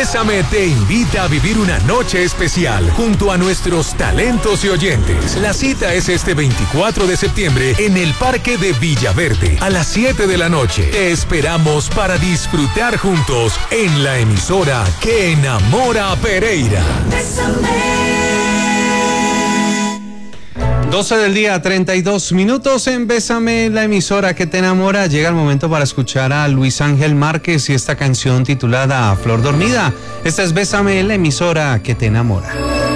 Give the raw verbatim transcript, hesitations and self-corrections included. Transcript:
Bésame te invita a vivir una noche especial junto a nuestros talentos y oyentes. La cita es este veinticuatro de septiembre en el Parque de Villaverde a las siete de la noche. Te esperamos para disfrutar juntos en la emisora que enamora a Pereira. doce del día, treinta y dos minutos en Bésame, la emisora que te enamora. Llega el momento para escuchar a Luis Ángel Márquez y esta canción titulada Flor Dormida. Esta es Bésame, la emisora que te enamora.